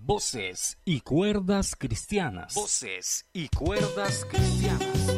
Voces y cuerdas cristianas. Voces y cuerdas cristianas.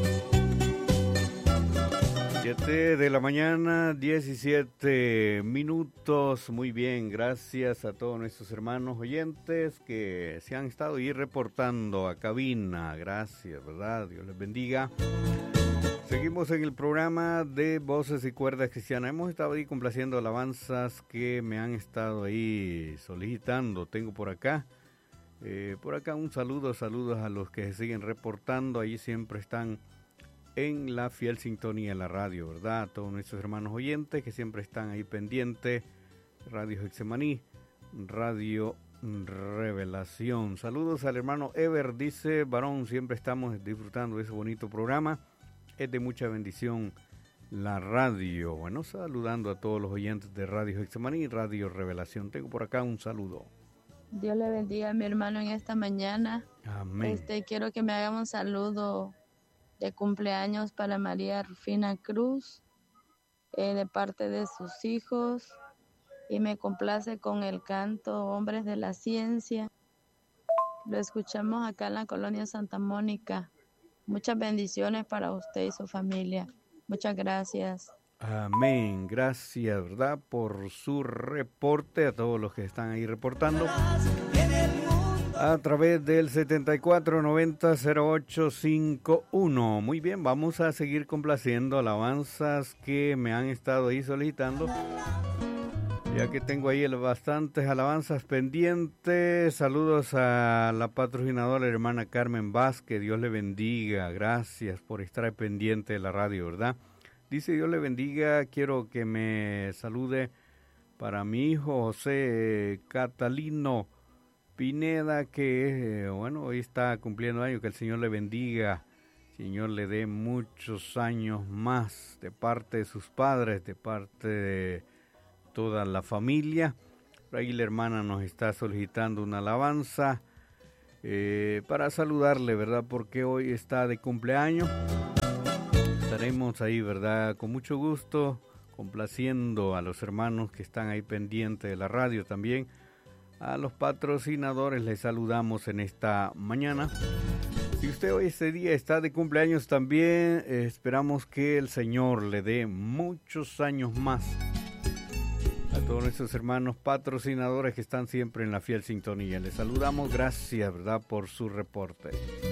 7 de la mañana, 17 minutos. Muy bien, gracias a todos nuestros hermanos oyentes que se han estado ahí reportando a cabina. Gracias, ¿verdad? Dios les bendiga. Seguimos en el programa de Voces y Cuerdas Cristianas. Hemos estado ahí complaciendo alabanzas que me han estado ahí solicitando. Tengo por acá un saludos a los que se siguen reportando. Ahí siempre están en la fiel sintonía de la radio, ¿verdad? A todos nuestros hermanos oyentes que siempre están ahí pendientes. Radio Getsemaní, Radio Revelación. Saludos al hermano Ever, dice Varón, siempre estamos disfrutando de ese bonito programa. Es de mucha bendición la radio. Bueno, saludando a todos los oyentes de Radio Getsemaní y Radio Revelación. Tengo por acá un saludo. Dios le bendiga a mi hermano en esta mañana. Amén. Quiero que me haga un saludo de cumpleaños para María Rufina Cruz, de parte de sus hijos, y me complace con el canto Hombres de la Ciencia. Lo escuchamos acá en la colonia Santa Mónica. Muchas bendiciones para usted y su familia. Muchas gracias. Amén. Gracias, ¿verdad? Por su reporte, a todos los que están ahí reportando. A través del 74900851. Muy bien, vamos a seguir complaciendo alabanzas que me han estado ahí solicitando. Ya que tengo ahí bastantes alabanzas pendientes. Saludos a la patrocinadora hermana Carmen Vázquez. Dios le bendiga. Gracias por estar pendiente de la radio, ¿verdad? Dice Dios le bendiga. Quiero que me salude para mi hijo José Catalino Pineda, que hoy está cumpliendo años. Que el Señor le bendiga. El Señor le dé muchos años más de parte de sus padres, de parte de toda la familia. Por ahí la hermana nos está solicitando una alabanza para saludarle, ¿verdad? Porque hoy está de cumpleaños. Estaremos ahí, ¿verdad? Con mucho gusto, complaciendo a los hermanos que están ahí pendientes de la radio también. A los patrocinadores les saludamos en esta mañana. Si usted hoy este día está de cumpleaños también, esperamos que el Señor le dé muchos años más. A todos nuestros hermanos patrocinadores que están siempre en la fiel sintonía. Les saludamos, gracias, ¿verdad?, por su reporte.